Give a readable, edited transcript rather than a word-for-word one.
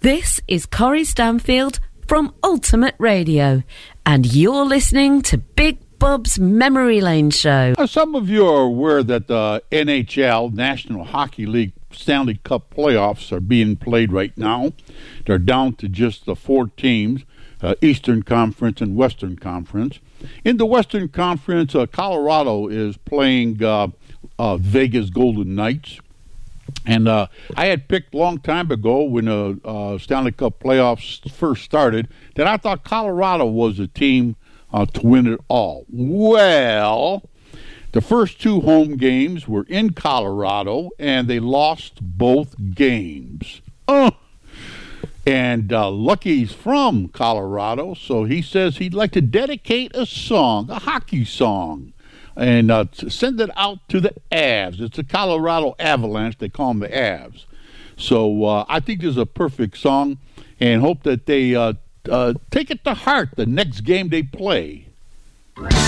This is Corey Stanfield from Ultimate Radio, and you're listening to Big Bub's Memory Lane Show. Some of you are aware that the NHL, National Hockey League Stanley Cup playoffs are being played right now. They're down to just the 4 teams, Eastern Conference and Western Conference. In the Western Conference, Colorado is playing Vegas Golden Knights. And I had picked a long time ago when the Stanley Cup playoffs first started that I thought Colorado was the team to win it all. Well, the first 2 home games were in Colorado, and they lost both games. And Lucky's from Colorado, so he says he'd like to dedicate a song, a hockey song, and send it out to the Avs. It's the Colorado Avalanche. They call them the Avs. So I think this is a perfect song, and hope that they take it to heart the next game they play.